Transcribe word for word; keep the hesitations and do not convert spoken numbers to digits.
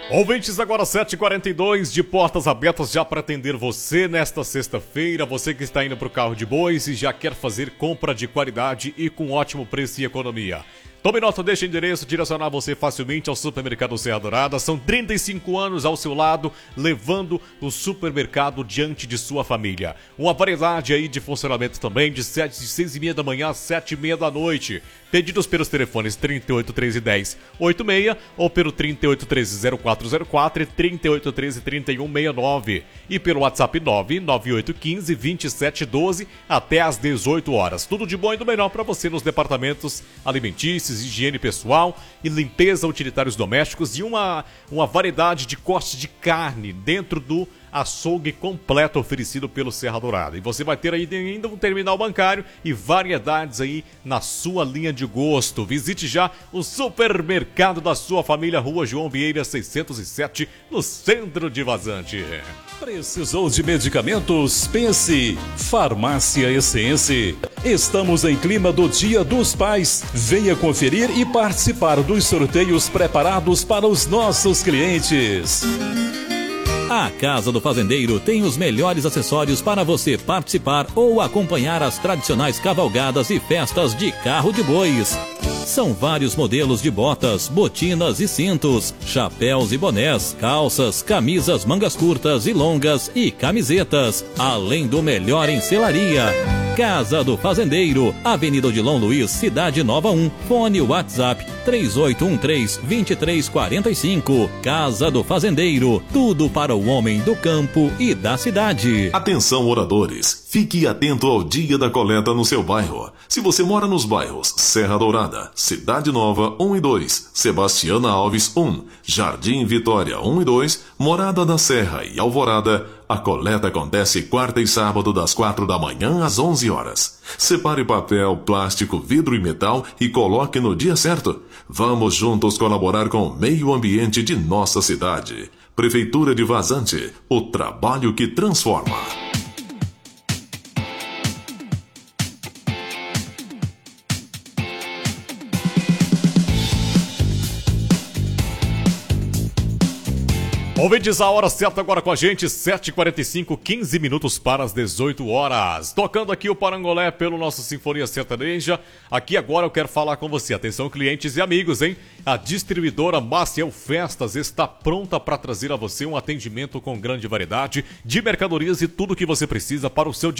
Ouvintes, agora sete e quarenta e dois, de portas abertas já para atender você nesta sexta-feira. Você que está indo para o carro de bois e já quer fazer compra de qualidade e com ótimo preço e economia. Tome nota deste endereço, direcionar você facilmente ao Supermercado Serra Dourada. São trinta e cinco anos ao seu lado, levando o supermercado diante de sua família. Uma variedade aí de funcionamento também, de sete, de seis e meia da manhã às sete e meia da noite. Pedidos pelos telefones trinta e oito, treze, dez, oitenta e seis ou pelo trinta e oito, treze, zero quatro zero quatro e trinta e oito, treze, trinta e um sessenta e nove. E pelo WhatsApp nove nove oito um cinco, vinte e sete doze até às dezoito horas. Tudo de bom e do melhor para você nos departamentos alimentícios, higiene pessoal e limpeza, utilitários domésticos e uma, uma variedade de cortes de carne dentro do açougue completo oferecido pelo Serra Dourada. E você vai ter aí ainda um terminal bancário e variedades aí na sua linha de gosto. Visite já o supermercado da sua família, Rua João Vieira seiscentos e sete, no centro de Vazante. Precisou de medicamentos? Pense Farmácia Essência. Estamos em clima do Dia dos Pais. Venha conferir e participar dos sorteios preparados para os nossos clientes. A Casa do Fazendeiro tem os melhores acessórios para você participar ou acompanhar as tradicionais cavalgadas e festas de carro de bois. São vários modelos de botas, botinas e cintos, chapéus e bonés, calças, camisas mangas curtas e longas e camisetas, além do melhor em selaria. Casa do Fazendeiro, Avenida Odilon Luiz, Cidade Nova um, fone WhatsApp três oito um três, dois três quatro cinco. Casa do Fazendeiro, tudo para o homem do campo e da cidade. Atenção, moradores, fique atento ao dia da coleta no seu bairro. Se você mora nos bairros Serra Dourada, Cidade Nova um e dois, Sebastiana Alves um, Jardim Vitória um e dois, Morada da Serra e Alvorada, a coleta acontece quarta e sábado das quatro da manhã às onze horas. Separe papel, plástico, vidro e metal e coloque no dia certo. Vamos juntos colaborar com o meio ambiente de nossa cidade. Prefeitura de Vazante, o trabalho que transforma. Ouvintes, a hora certa agora com a gente, sete e quarenta e cinco, quinze minutos para as dezoito horas. Tocando aqui o Parangolé pelo nosso Sinfonia Sertaneja. Aqui agora eu quero falar com você. Atenção, clientes e amigos, hein? A distribuidora Maciel Festas está pronta para trazer a você um atendimento com grande variedade de mercadorias e tudo que você precisa para o seu